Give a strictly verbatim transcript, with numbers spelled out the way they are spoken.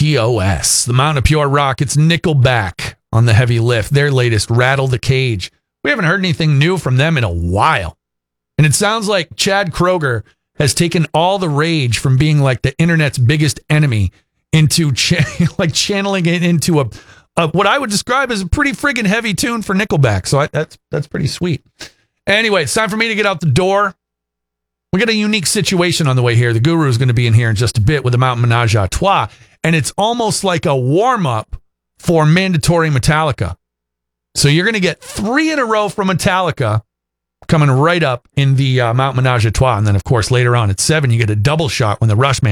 T O S, the Mountain of Pure Rock. It's Nickelback on the heavy lift. Their latest, Rattle the Cage. We haven't heard anything new from them in a while. And it sounds like Chad Kroeger has taken all the rage from being like the internet's biggest enemy into cha- like channeling it into a, a what I would describe as a pretty friggin' heavy tune for Nickelback. So I, that's that's pretty sweet. Anyway, it's time for me to get out the door. We got a unique situation on the way here. The Guru is going to be in here in just a bit with the Mountain Menage a Trois, and it's almost like a warm-up for Mandatory Metallica. So you're going to get three in a row from Metallica coming right up in the uh, Mountain Menage a Trois, and then, of course, later on at seven, you get a double shot when the Rush